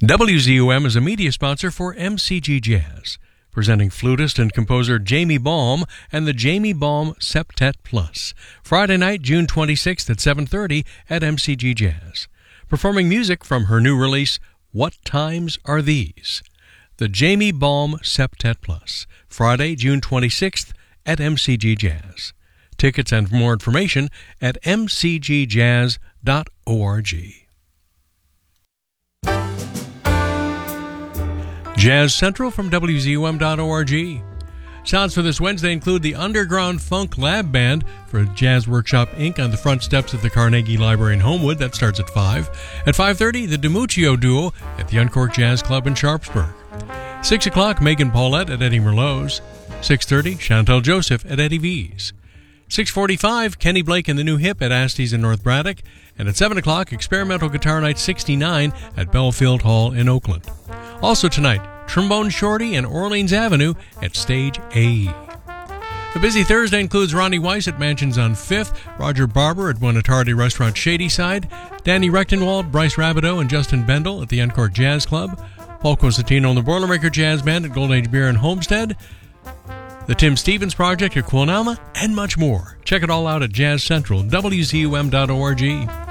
WZUM is a media sponsor for MCG Jazz, presenting flutist and composer Jamie Baum and the Jamie Baum Septet Plus, Friday night, June 26th at 7:30 at MCG Jazz. Performing music from her new release, What Times Are These? The Jamie Baum Septet Plus, Friday, June 26th at MCG Jazz. Tickets and more information at mcgjazz.org. Jazz Central from WZUM.org. Sounds for this Wednesday include the Underground Funk Lab Band for Jazz Workshop Inc. on the front steps of the Carnegie Library in Homewood. That starts at 5. At 5:30, the DiMuccio Duo at the Uncorked Jazz Club in Sharpsburg. 6 o'clock, Megan Paulette at Eddie Merlot's. 6:30, Chantel Joseph at Eddie V's. 6:45, Kenny Blake and the New Hip at Astee's in North Braddock. And at 7 o'clock, Experimental Guitar Night 69 at Belfield Hall in Oakland. Also tonight, Trombone Shorty and Orleans Avenue at Stage A. The busy Thursday includes Ronnie Weiss at Mansions on 5th, Roger Barber at Buonatardi Restaurant Shadyside, Danny Rechtenwald, Bryce Rabideau, and Justin Bendel at the Uncorked Jazz Club, Paul Cosentino and the Boilermaker Jazz Band at Golden Age Beer in Homestead, the Tim Stevens Project at Quilnalma, and much more. Check it all out at Jazz Central, WZUM.org.